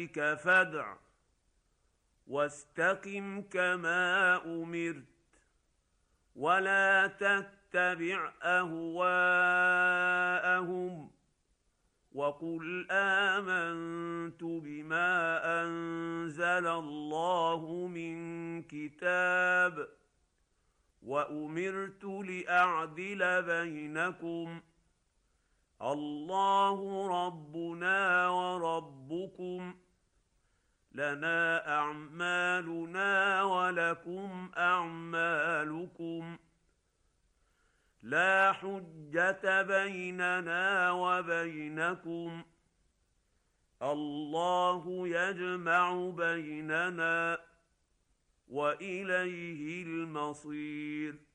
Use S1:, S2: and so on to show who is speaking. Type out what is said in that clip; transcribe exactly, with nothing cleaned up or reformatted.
S1: فادع واستقم كما امرت ولا تتبع اهواءهم وقل امنت بما انزل الله من كتاب وامرت لاعدل بينكم الله ربنا وربكم لنا اعمالنا ولكم اعمالكم لا حجة بيننا وبينكم الله يجمع بيننا واليه المصير.